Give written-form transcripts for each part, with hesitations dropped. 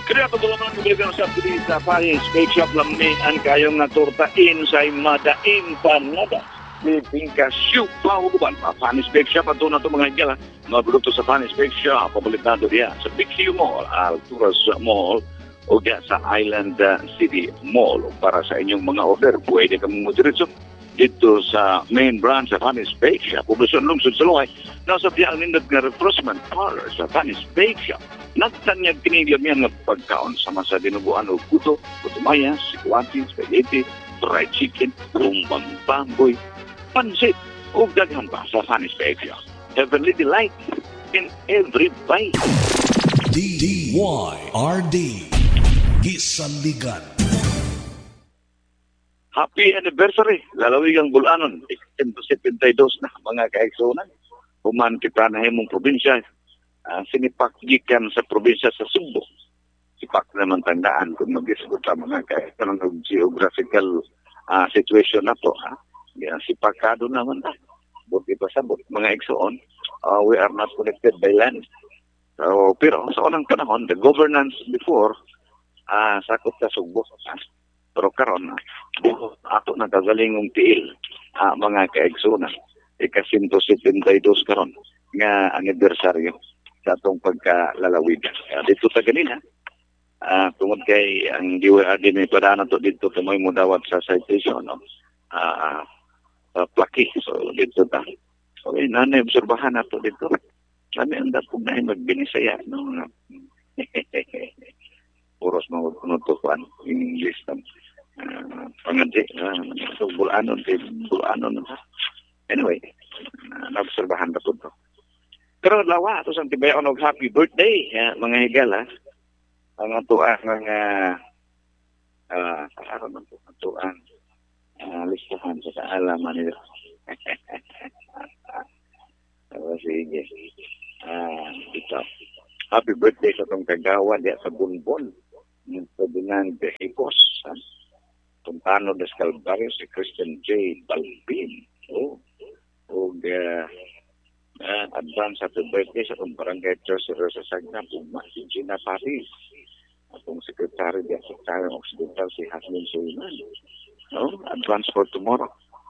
Kaya ito naman ang sa pili sa Paris Cake Shop lamian kayong naturtain sa madaing panada. Piliping ka shoot pa uban pa Panis Cake Shop at na ito mga higala. Mga produkto sa Panis Cake Shop pabalitado diya sa Big C Mall, Alturas Mall o diya sa Island City Mall. Para sa inyong mga order, pwede kang madiretso dito sa main branch sa Panis Bake Shop. Poblasyon Lungsod sa Luay, nasa biyang nindot nga refreshment parlor sa Panis Bake Shop. Nagtanyag kiniglam yan ng pagkaon sa masa dinuguan o puto, putumaya, sikwati, spaghetti, fried chicken, lumbang bamboy, pansit, o daghan pa sa Panis Bake Shop. Heavenly delight in every bite. DDYRD Gisaligan. Happy anniversary, lalawigang Bulanon, 172 na mga kaigsunan. Human kita na himong probinsya, sinipak gikan sa probinsya sa Sugbo. Sipak naman tandaan kung mag-isgot ang mga kaigsunan ng geographical situation na po. Sipakado naman na. Buti pa sabot, mga igsuon, we are not connected by land. So, pero sa unang panahon, the governance before, sakot sa Sugbo. Pero karon ato nagagalingong tiil mga kaigsunan. Ika-172 karon nga anibersaryo sa atong pagkalalawigan. Dito sa ganina, tungod kay ang DWRD ni padana to dito kamoy mo dawat sa citation no. Plaki. So dito ta. So nanay obserbahan nato dito. Kami ang dapat na magbinisaya no. Puros mga kunutukan English tam. Pangandi so Bulanon anyway naobserbahan na po ito pero lawa ito sang tibayon og happy birthday mga higala ang atuang mga karon man po atuang listahan sa kaalaman nila sige ito happy birthday sa itong kagawa diya sa Bunbon sa Binang de Hipos Tumpano des Calvarios si Christian J. Balbin. Advance happy birthday sa itong barangay Treasurer sa Sagna, si Gina Paris. Atong Secretary de Secretary Occidental si Hasmin Suliman. Advance for tomorrow.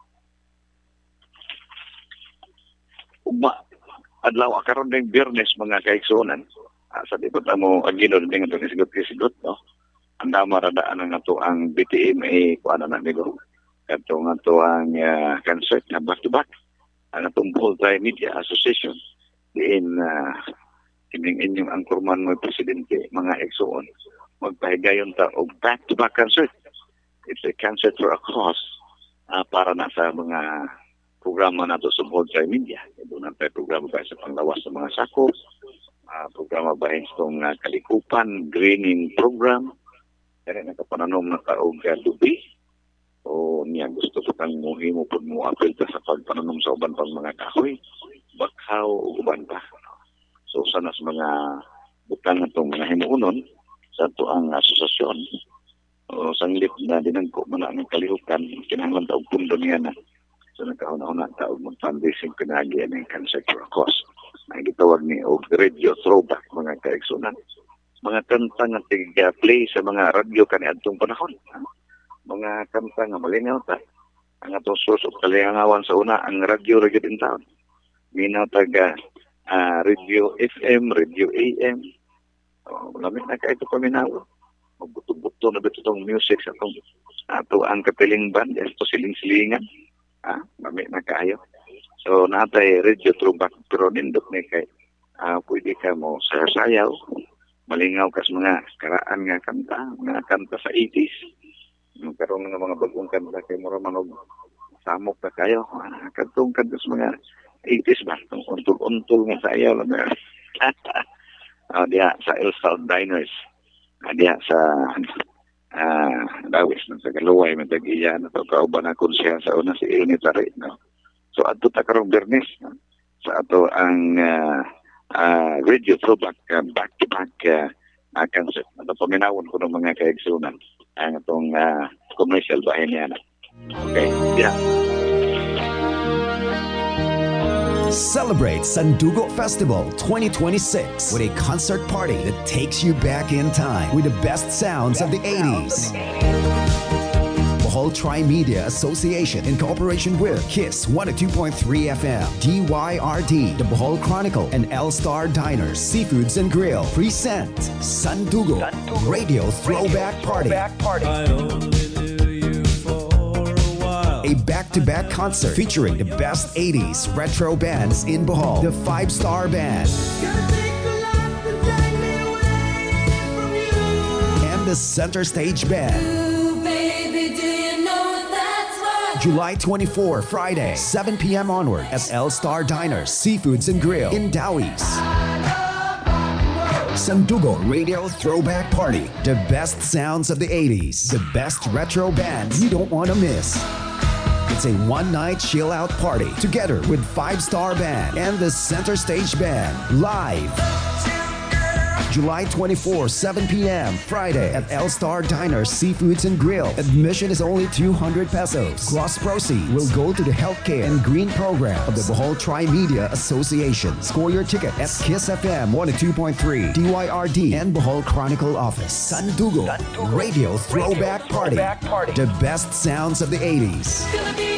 Adlaw karon ding Biyernes mga kaigsunan. Sa dito mo agino din nga sigot no. Anda maradaan ang ato ang BTMA kuana na nigo katong ato ang concert na back to back ang atong Multimedia Association diin kining inyong angkurman mo presidente mga igsuon magpahigayon ta og back to back concert. It's a concert for a cause para na sa mga programa nato sa Multimedia. Ito na tayo programa ba sa panglawas sa mga sakop, programa ba itong kalikupan, greening program. Kaya nakapananom na taong gadubi o niya gusto ko kang muhimo po mo apel ta sa pagpananom sa uban pang mga kahoy bakhaw o uban pa. So sana sa mga butang itong mga himuunon sa ito ang asosasyon o sanglip na dinangko man ang kalihukan kinahanglan taong pundo niya na so nagkahuna-huna taong mag-fundraising pinagi ng Cancer for a Cause na gitawag ni o radio throwback mga kaigsunan. Mga kanta nga tiga-play sa mga radyo kaniadtong panahon. Mga kanta nga malingaw ta. Ang atong source of kalingawan sa una, ang radyo in town. Minaw taga radio FM, radio AM. Lamit na kayo ito paminaw. Magbuto-buto na bito itong music sa itong ato ang kapiling band. Ito siling-silingan. Lamit na kayo. So, natay radio throwback. Pero nindot na kay pwede ka mo sayaw. Malingaw kas mga karaan nga kanta sa 80s. Karon nga mga bagong kanta kay mura manog samok na kayo. Kantong kanta sa mga 80s ba? Untul-untul nga sayaw lang. Diya sa El Diners. Diya sa Dawis ng Tagaluway, Matagiya na ito kauban akong siya sa una si Ilni Tari. No? So ato ta karong Bernes sa ato ang radio throwback back-to-back concert. Ito paminawon ko ng mga kaigsunan ang itong commercial bahay niya. Okay, yeah. Celebrate Sandugo Festival 2026 with a concert party that takes you back in time with the best sounds of the 80s. Bohol Tri-Media Association in cooperation with KISS 102.3 FM, DYRD, The Bohol Chronicle, and L-Star Diners, Seafoods and Grill present Sandugo Radio Throwback Party. A back-to-back concert featuring the best 80s retro bands in Bohol. The 5-Star Band and the Center Stage Band. July 24, Friday, 7 p.m. onward at L-Star Diners, Seafoods and Grill in Dawis. Sandugo Radio Throwback Party. The best sounds of the 80s. The best retro bands you don't want to miss. It's a one-night chill-out party together with 5-Star Band and the Center Stage Band live. July 24, 7 p.m. Friday at L-Star Diners, Seafoods and Grill. Admission is only 200 pesos. Gross proceeds will go to the healthcare and green program of the Bohol Tri-Media Association. Score your ticket at KISS FM 102.3, DYRD, and Bohol Chronicle office. Sandugo Radio Throwback Party. The best sounds of the 80s.